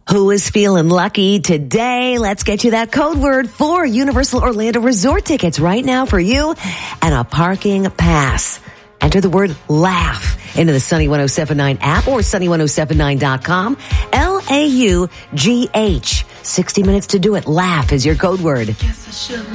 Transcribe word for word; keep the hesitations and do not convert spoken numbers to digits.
Who is feeling lucky today? Let's get you that code word for Universal Orlando Resort tickets right now for you and a parking pass. Enter the word laugh into the Sunny ten seventy-nine app or sunny ten seventy-nine dot com. L A U G H. sixty minutes to do it. Laugh is your code word.